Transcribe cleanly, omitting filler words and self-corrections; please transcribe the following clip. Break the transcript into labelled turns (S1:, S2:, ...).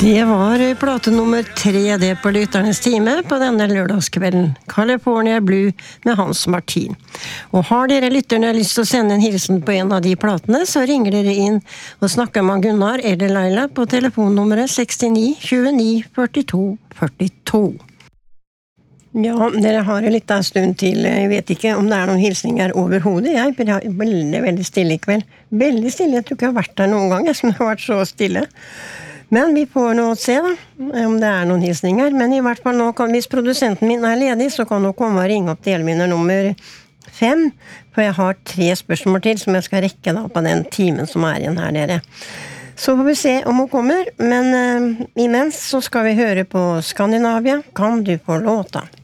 S1: Det var plate nummer 3 det på Lytternes time på denne lørdagskvelden. California Blue med Hans Martin. Og har dere lytterne lyst til å sende en hilsen på en av de platene, så ringer dere inn og snakker med Gunnar eller Leila på telefonnummeret 69 29 42 42. Ja, dere har en liten stund til. Jeg vet ikke om det noen hilsninger overhodet. Jeg er veldig stille i kveld. Veldig stille, jeg tror ikke jeg har vært der noen gang, som har vært så stille. Men vi får nå se da, om det noen hilsninger. Men i hvert fall nå hvis produsenten min ledig, så kan hun komme og ringe opp delvinner nummer 5. For jeg har 3 spørsmål til som jeg skal rekke da på den timen som igjen her dere. Så får vi se om hun kommer. Men imens så skal vi høre på Skandinavia. Kan du få låta?